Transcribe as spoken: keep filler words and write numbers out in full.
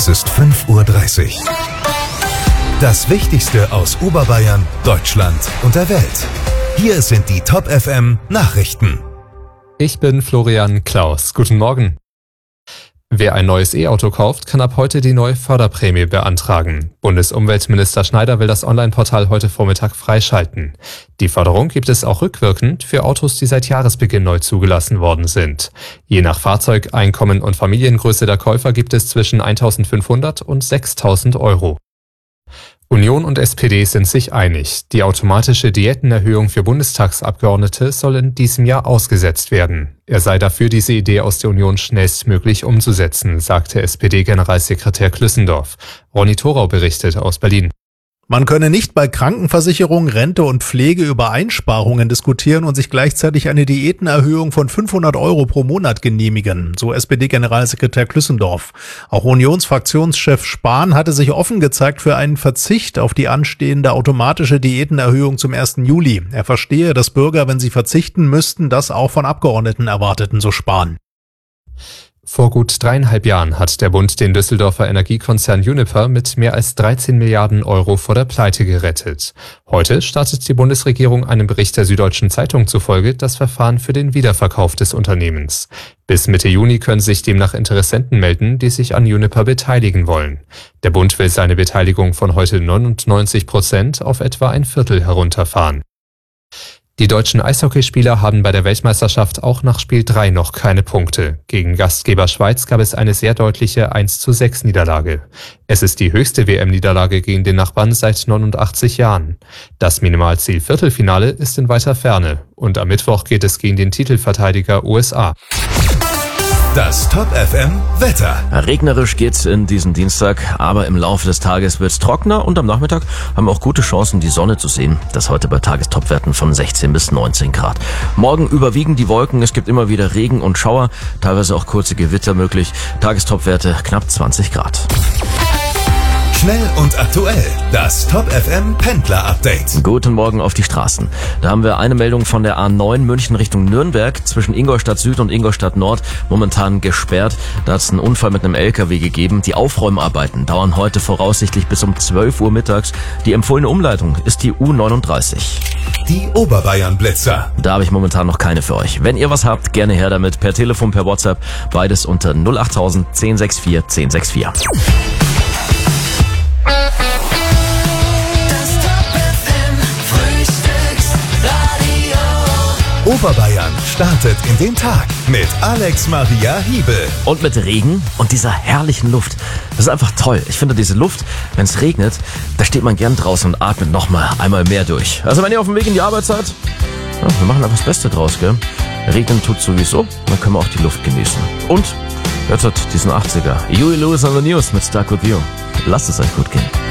Es ist fünf Uhr dreißig. Das Wichtigste aus Oberbayern, Deutschland und der Welt. Hier sind die Top F M Nachrichten. Ich bin Florian Klaus. Guten Morgen. Wer ein neues E-Auto kauft, kann ab heute die neue Förderprämie beantragen. Bundesumweltminister Schneider will das Online-Portal heute Vormittag freischalten. Die Förderung gibt es auch rückwirkend für Autos, die seit Jahresbeginn neu zugelassen worden sind. Je nach Fahrzeug, Einkommen und Familiengröße der Käufer gibt es zwischen eintausendfünfhundert und sechstausend Euro. Union und S P D sind sich einig. Die automatische Diätenerhöhung für Bundestagsabgeordnete soll in diesem Jahr ausgesetzt werden. Er sei dafür, diese Idee aus der Union schnellstmöglich umzusetzen, sagte S P D-Generalsekretär Klüssendorf. Ronny Thorau berichtet aus Berlin. Man könne nicht bei Krankenversicherung, Rente und Pflege über Einsparungen diskutieren und sich gleichzeitig eine Diätenerhöhung von fünfhundert Euro pro Monat genehmigen, so S P D-Generalsekretär Klüssendorf. Auch Unionsfraktionschef Spahn hatte sich offen gezeigt für einen Verzicht auf die anstehende automatische Diätenerhöhung zum ersten Juli. Er verstehe, dass Bürger, wenn sie verzichten müssten, das auch von Abgeordneten erwarteten, so Spahn. Vor gut dreieinhalb Jahren hat der Bund den Düsseldorfer Energiekonzern Uniper mit mehr als dreizehn Milliarden Euro vor der Pleite gerettet. Heute startet die Bundesregierung einem Bericht der Süddeutschen Zeitung zufolge das Verfahren für den Wiederverkauf des Unternehmens. Bis Mitte Juni können sich demnach Interessenten melden, die sich an Uniper beteiligen wollen. Der Bund will seine Beteiligung von heute neunundneunzig Prozent auf etwa ein Viertel herunterfahren. Die deutschen Eishockeyspieler haben bei der Weltmeisterschaft auch nach Spiel drei noch keine Punkte. Gegen Gastgeber Schweiz gab es eine sehr deutliche eins zu sechs Niederlage. Es ist die höchste W M-Niederlage gegen den Nachbarn seit neunundachtzig Jahren. Das Minimalziel Viertelfinale ist in weiter Ferne. Und am Mittwoch geht es gegen den Titelverteidiger U S A. Das Top F M Wetter. Regnerisch geht's in diesen Dienstag, aber im Laufe des Tages wird's trockener und am Nachmittag haben wir auch gute Chancen, die Sonne zu sehen. Das heute bei Tagestopwerten von sechzehn bis neunzehn Grad. Morgen überwiegen die Wolken, es gibt immer wieder Regen und Schauer, teilweise auch kurze Gewitter möglich. Tagestopwerte knapp zwanzig Grad. Schnell und aktuell. Das Top F M Pendler Update. Guten Morgen auf die Straßen. Da haben wir eine Meldung von der A neun München Richtung Nürnberg zwischen Ingolstadt Süd und Ingolstadt Nord momentan gesperrt. Da hat es einen Unfall mit einem L K W gegeben. Die Aufräumarbeiten dauern heute voraussichtlich bis um zwölf Uhr mittags. Die empfohlene Umleitung ist die U neununddreißig. Die Oberbayern Blitzer. Da habe ich momentan noch keine für euch. Wenn ihr was habt, gerne her damit. Per Telefon, per WhatsApp. Beides unter null achttausend, zehn sechs vier, zehn sechs vier. Oberbayern startet in den Tag mit Alex Maria Hiebel. Und mit Regen und dieser herrlichen Luft. Das ist einfach toll. Ich finde diese Luft, wenn es regnet, da steht man gern draußen und atmet nochmal einmal mehr durch. Also wenn ihr auf dem Weg in die Arbeit seid, ja, wir machen einfach das Beste draus, gell? Regnen tut sowieso, dann können wir auch die Luft genießen. Und hört diesen achtziger. Huey Lewis on the News mit Stuck With You. Lasst es euch gut gehen.